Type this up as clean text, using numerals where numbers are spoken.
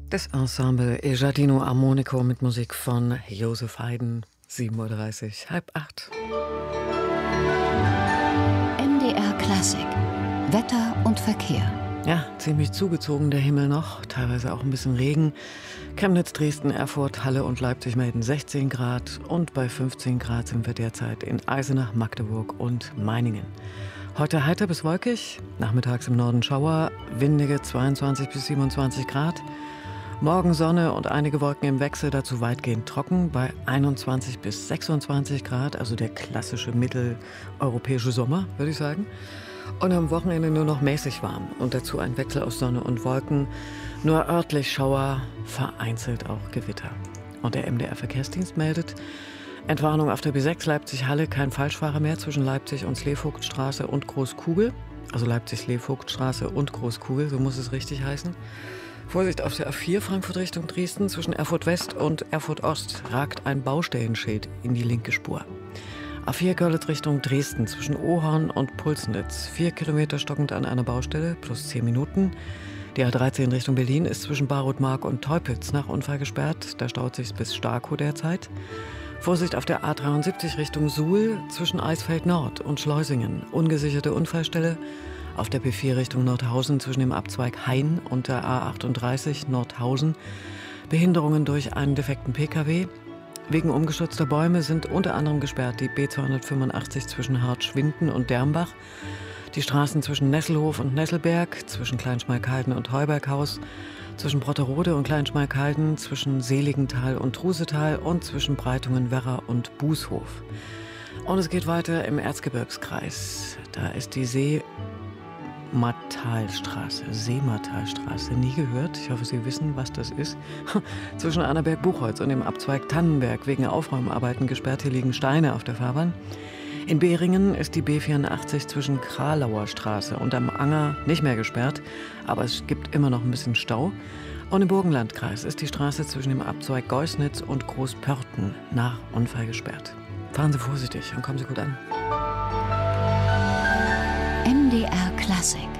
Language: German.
Das Ensemble E Giardino Armonico mit Musik von Josef Haydn, 7:30 Uhr, 7:30. MDR Klassik, Wetter und Verkehr. Ja, ziemlich zugezogen der Himmel noch, teilweise auch ein bisschen Regen. Chemnitz, Dresden, Erfurt, Halle und Leipzig melden 16 Grad und bei 15 Grad sind wir derzeit in Eisenach, Magdeburg und Meiningen. Heute heiter bis wolkig, nachmittags im Norden Schauer, windige 22 bis 27 Grad. Morgen Sonne und einige Wolken im Wechsel, dazu weitgehend trocken bei 21 bis 26 Grad, also der klassische mitteleuropäische Sommer, würde ich sagen. Und am Wochenende nur noch mäßig warm und dazu ein Wechsel aus Sonne und Wolken. Nur örtlich Schauer, vereinzelt auch Gewitter. Und der MDR-Verkehrsdienst meldet: Entwarnung auf der B6 Leipzig-Halle, kein Falschfahrer mehr zwischen Leipzig und Sleevogtstraße und Großkugel. Also Leipzig-Sleevogtstraße und Großkugel, so muss es richtig heißen. Vorsicht auf der A4 Frankfurt Richtung Dresden, zwischen Erfurt West und Erfurt Ost ragt ein Baustellenschild in die linke Spur. A4 Görlitz Richtung Dresden, zwischen Ohorn und Pulsnitz, 4 Kilometer stockend an einer Baustelle, plus 10 Minuten. Die A13 Richtung Berlin ist zwischen Barotmark und Teupitz nach Unfall gesperrt, da staut sich bis Starkow derzeit. Vorsicht auf der A73 Richtung Suhl, zwischen Eisfeld Nord und Schleusingen, ungesicherte Unfallstelle. Auf der B4 Richtung Nordhausen zwischen dem Abzweig Hain und der A38 Nordhausen. Behinderungen durch einen defekten Pkw. Wegen umgestürzter Bäume sind unter anderem gesperrt die B285 zwischen Hartschwinden und Dermbach, die Straßen zwischen Nesselhof und Nesselberg, zwischen Kleinschmalkalden und Heuberghaus, zwischen Brotterode und Kleinschmalkalden, zwischen Seligenthal und Trusetal und zwischen Breitungen-Werra und Bußhof. Und es geht weiter im Erzgebirgskreis. Da ist die Seemattalstraße, nie gehört. Ich hoffe, Sie wissen, was das ist. Zwischen Annaberg-Buchholz und dem Abzweig Tannenberg wegen Aufräumarbeiten gesperrt. Hier liegen Steine auf der Fahrbahn. In Behringen ist die B84 zwischen Kralauer Straße und am Anger nicht mehr gesperrt, aber es gibt immer noch ein bisschen Stau. Und im Burgenlandkreis ist die Straße zwischen dem Abzweig Geusnitz und Großpörten nach Unfall gesperrt. Fahren Sie vorsichtig und kommen Sie gut an. MDR Klassik.